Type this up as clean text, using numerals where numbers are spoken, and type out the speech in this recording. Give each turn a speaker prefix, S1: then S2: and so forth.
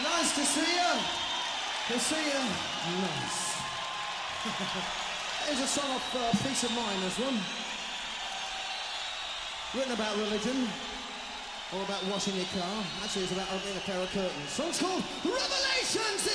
S1: Nice to see you. To see you. Nice. Here's a song of Peace of Mind, this one. Written about religion. Or about washing your car. Actually, it's about opening a pair of curtains. Song's called Revelations.